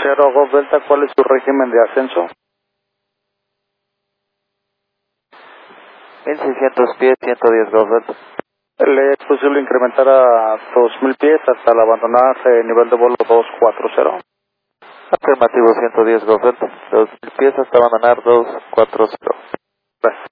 0 Golf Delta, ¿cuál es su régimen de ascenso? 1600 pies, 110 Golf Delta. ¿Le es posible incrementar a 2000 pies hasta el abandonar nivel de vuelo 240? Afirmativo, 110 Golf Delta. 2000 pies hasta abandonar 240. Gracias.